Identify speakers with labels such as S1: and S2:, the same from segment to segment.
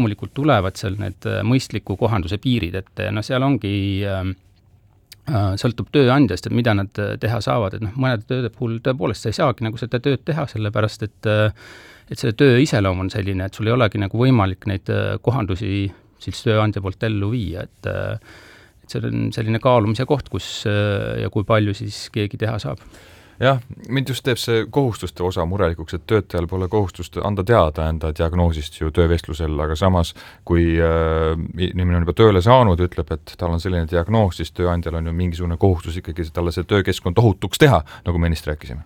S1: loomulikult tulevad seal need mõistliku kohanduse piirid, et seal ongi sõltub tööandjast, et mida nad teha saavad, et mõnede tööde puhul tõepoolest sa ei saagi nagu seda tööd teha, sellepärast et see töö iseloom on selline, et sul ei olegi nagu võimalik neid kohandusi siis tööandja poolt ellu viia, et see on selline kaalumise koht, kus ja kui palju siis keegi teha saab.
S2: Jah, mind just teeb see kohustuste osa murelikuks, et töötajal pole kohustust anda teada enda diagnoosist ju töövestlusel, aga samas, kui inimene on juba tööle saanud, ütleb, et tal on selline diagnoos, siis tööandjal on ju mingisugune kohustus ikkagi talle see töökeskkond ohutuks teha, nagu me ennist rääkisime.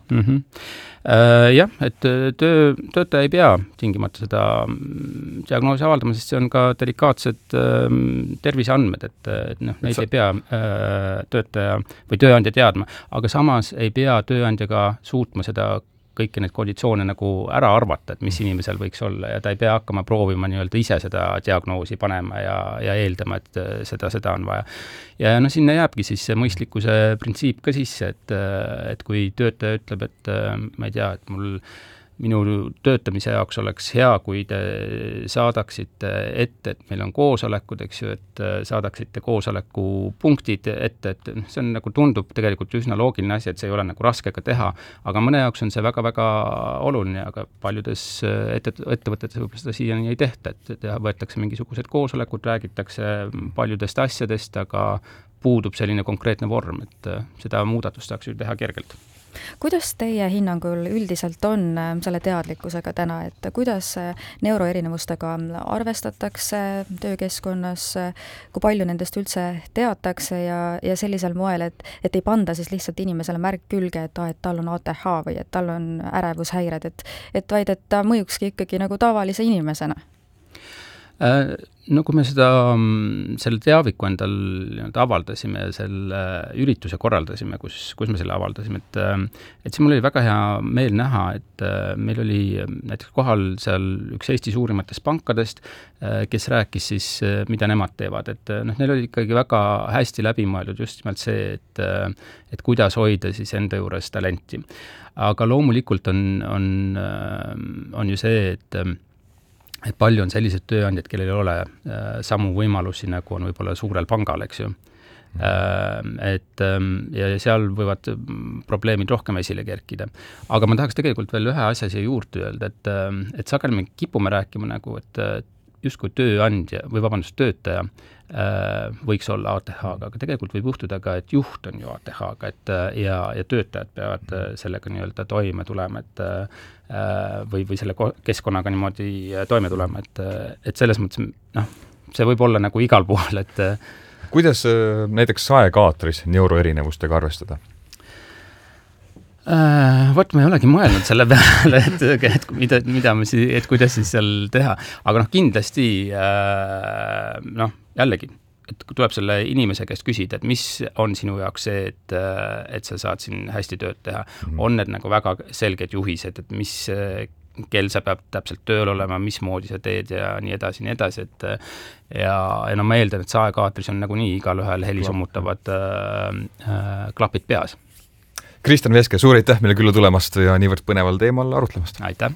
S1: Jah, et töötaja ei pea tingimata seda diagnoosi avaldama, sest see on ka delikaatsed terviseandmed, et neid ei pea töötaja või tööandja teadma, aga samas ei pea tööandjaga suutma seda kõiki neid konditsioone nagu ära arvata, et mis inimesel võiks olla ja ta ei pea hakkama proovima nii-öelda ise seda diagnoosi panema ja eeldama, et seda on vaja. Ja sinna jääbki siis see mõistlikkuse printsiip ka sisse, et kui töötaja ütleb, et ma ei tea, et minu töötamise jaoks oleks hea, kui te saadaksite ette, et meil on koosolekud, eks ju, et saadaksite koosoleku punktid ette, et see on nagu tundub tegelikult üsna loogiline asi, et see ei ole nagu raske ka teha, aga mõne jaoks on see väga-väga oluline, aga paljudes ettevõtetes võib-olla seda siiani ei tehta, et võetakse mingisugused koosolekud, räägitakse paljudest asjadest, aga puudub selline konkreetne vorm, et seda muudatust saaks ju teha kergelt.
S3: Kuidas teie hinnangul üldiselt on selle teadlikkusega täna, et kuidas neuroerinevustega arvestatakse töökeskkonnas, kui palju nendest üldse teatakse ja sellisel moel, et ei panda siis lihtsalt inimesele märk külge, et tal on ATH või et tal on ärevushäired, et vaid et ta mõjukski ikkagi nagu tavalise inimesena? Kui me selle teaviku endal avaldasime ja selle ürituse korraldasime, kus me selle avaldasime, et siis mul oli väga hea meel näha, et meil oli näiteks kohal seal üks Eesti suurimatest pankadest, kes rääkis siis, mida nemad teevad, et neil oli ikkagi väga hästi läbimõeldud just nimelt see, et kuidas hoida siis enda juures talenti. Aga loomulikult on ju see, et palju on sellised tööandjad, kellel ei ole samu võimalusi, nagu on võib-olla suurel pangal, eks ju. Ja seal võivad probleemid rohkem esile kerkida. Aga ma tahaks tegelikult veel ühe asja siia juurde öelda, et sageli me kipume rääkima nagu, et justkui töötaja võiks olla ATH-ga, aga tegelikult võib juhtuda ka, et juht on ju ATH-ga, ja töötajad peavad sellega nii-öelda toime tulema, või selle keskkonnaga niimoodi toime tulema, et selles mõttes, see võib olla nagu igal pool, et
S2: kuidas näiteks saekaatris neuroerinevustega arvestada?
S1: Vot ma ei olegi mõelnud selle peale, et kuidas siis seal teha, aga kindlasti jällegi, et tuleb selle inimese käest küsida, et mis on sinu jaoks see, et sa saad siin hästi tööd teha. On need nagu väga selged juhised, et mis kell sa peab täpselt tööl olema, mismoodi sa teed ja nii edasi, et ja ma eeldan, et saekaatris on nagu nii igal ühel helisommutavad klapid peas.
S2: Kristjan Veske, suur aitäh meile külla tulemast ja niivõrd põneval teemal arutlemast.
S1: Aitäh!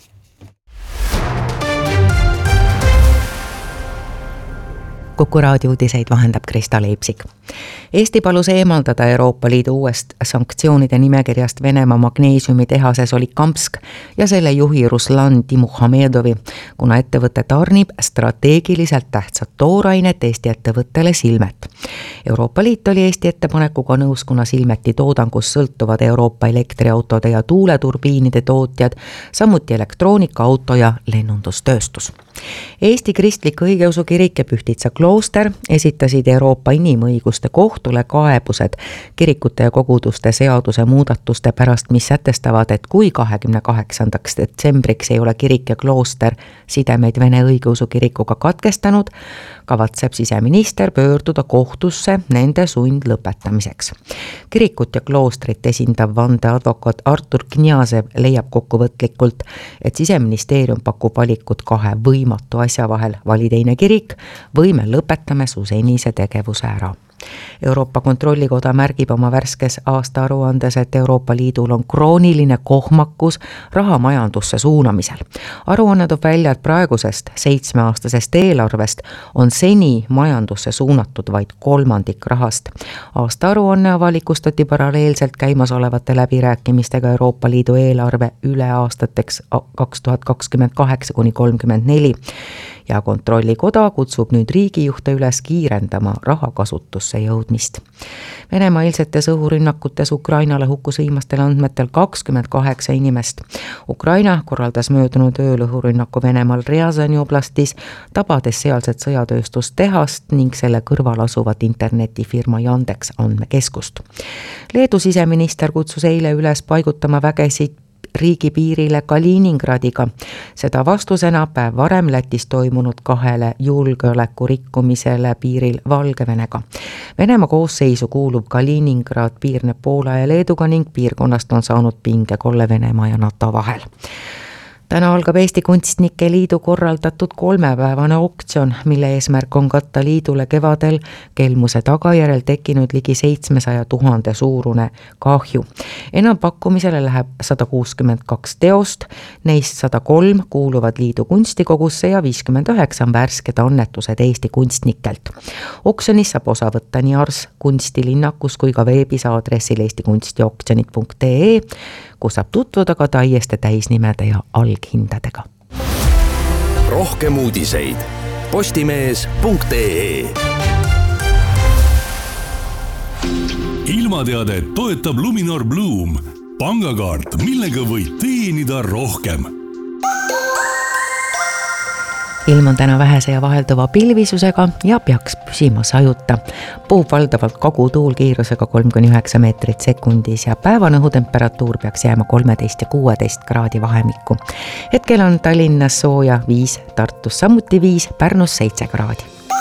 S4: Kuku raadio uudiseid vahendab Krista Leipsik. Eesti palus eemaldada Euroopa Liidu uuest sanktsioonide nimekirjast Venemaa magneesiumitehase Solikamsk ja selle juhi Ruslan Timuhamedovi, kuna ettevõte tarnib strateegiliselt tähtsat toorainet Eesti ettevõttele Silmet. Euroopa Liit oli Eesti ettepanekuga nõus, kuna Silmeti toodangus sõltuvad Euroopa elektriautode ja tuuleturbiinide tootjad, samuti elektroonikaauto ja lennundustööstus. Eesti Kristlik Õigeusu Kirik ja Pühtitsa klooster esitasid Euroopa Inimõiguste Kohtule kaebused kirikute ja koguduste seaduse muudatuste pärast, mis sätestavad, et kui 28. detsembriks ei ole kirik ja klooster sidemeid Vene Õigeusu Kirikuga katkestanud, kavatseb siseminister pöörduda kohtusse nende sundlõpetamiseks. Kirikut ja kloostrit esindav vandeadvokaat Artur Kniazev leiab kokkuvõtlikult, et siseministeerium pakub valikut kahe võimatu asja vahel, vali teine kirik või me lõpetame su senise tegevuse ära. Euroopa Kontrollikoda märgib oma värskes aastaaruandes, et Euroopa Liidul on krooniline kohmakus rahamajandusse suunamisel. Aruanne toob välja, et praegusest 7-aastasest eelarvest on seni majandusse suunatud vaid 1/3 rahast. Aastaaruanne avalikustati paralleelselt käimasolevate läbirääkimistega Euroopa Liidu eelarve üle aastateks 2028–34 ja Kontrollikoda kutsub nüüd riigijuhte üles kiirendama rahakasutusse jõudmist. Venemaa eilsetes õhurünnakutes Ukrainale hukkus viimastel andmetel 28 inimest. Ukraina korraldas möödunud ööl õhurünnaku Venemaal Ryazani oblastis, tabades sealset sõjatööstustehast ning selle kõrval asuvat internetifirma Yandex andmekeskust. Leedu siseminister kutsus eile üles paigutama vägesid riigipiirile Kaliningradiga. Seda vastusena päev varem Lätis toimunud 2 julgeoleku rikkumisele piiril Valgevenega. Venemaa koosseisu kuulub Kaliningrad, piirneb Poola ja Leeduga ning piirkonnast on saanud pingekolle Venemaa ja NATO vahel. Täna algab Eesti Kunstnike Liidu korraldatud 3-päevane auktsioon, mille eesmärk on katta liidule kevadel kelmuse tagajärjel tekkinud ligi 700 000 suurune kahju. Enampakkumisele läheb 162 teost, neist 103 kuuluvad liidu kunstikogusse ja 59 värsked annetused Eesti kunstnikelt. Auktsionis saab osa võtta nii Ars kunstilinnakus kui ka veebis aadressil eestikunstiauktsionid.ee, kus saab tutvuda ka taieste täisnimede ja alghindadega.
S5: Rohkem uudiseid postimees.ee.
S6: Ilmateadet toetab Luminor Bloom, pangakaart, millega võid teenida rohkem.
S4: Ilm on täna vähese ja vahelduva pilvisusega ja peaks püsima sajuta. Puhub valdavalt kagutuul kiirusega 3–9 meetrit sekundis ja päevane õhutemperatuur peaks jääma 13 ja 16 kraadi vahemikku. Hetkel on Tallinnas sooja 5, Tartus samuti 5, Pärnus 7 kraadi.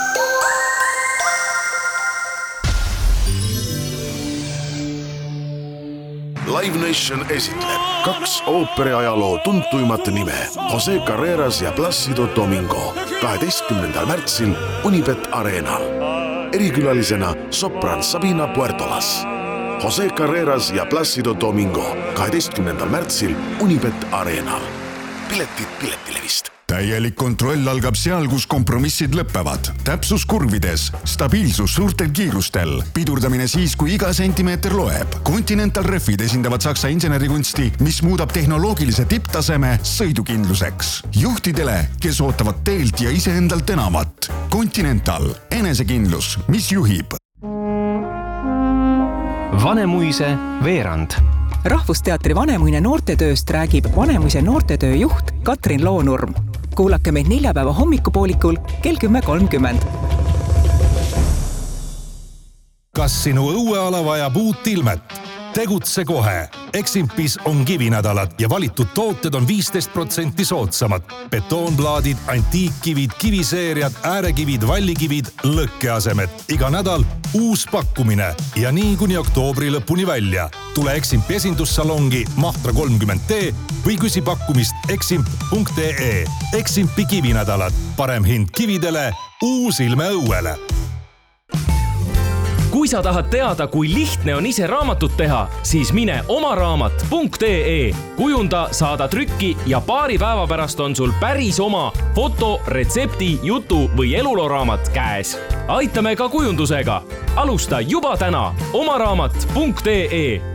S7: Live Nation esitleb 2 ooperiajaloo tuntuimat nime, Jose Carreras ja Plácido Domingo, 12. märtsil Unibet Arenal. Erikülalisena sopran Sabina Puertolas. Jose Carreras ja Plácido Domingo, 12. märtsil Unibet Arenal. Piletid Piletilevist.
S8: Täielik kontroll algab seal, kus kompromissid lõppevad. Täpsus kurvides, stabiilsus suurtel kiirustel, pidurdamine siis, kui iga sentimeeter loeb. Continental Refid esindavad Saksa insenerikunsti, mis muudab tehnoloogilise tipptaseme sõidukindluseks. Juhtidele, kes ootavad teelt ja iseendalt enamat. Continental, enesekindlus, mis juhib.
S9: Vanemuise veerand.
S10: Rahvusteatri Vanemuine noortetööst räägib Vanemuise noortetöö juht Katrin Loonurm. Kuulake meid neljapäeva hommikupoolikul kell 10:30.
S6: Kas sinu õueala vajab uut ilmet? Tegutse kohe. Eximpis on kivinädalad ja valitud tooted on 15% soodsamad. Betoonplaadid, antiikkivid, kiviseeriad, äärekivid, vallikivid, lõkkeasemed. Iga nädal uus pakkumine ja nii kuni oktoobri lõpuni välja. Tule Eximpi esindussalongi Mahtra 30T või küsi pakkumist eximp.ee. Eximpi kivinädalad. Parem hind kividele, uus ilme õuele.
S9: Kui sa tahad teada, kui lihtne on ise raamatut teha, siis mine omaraamat.ee. Kujunda, saada trükki ja paari päeva pärast on sul päris oma foto, retsepti, jutu või eluloraamat käes. Aitame ka kujundusega. Alusta juba täna omaraamat.ee.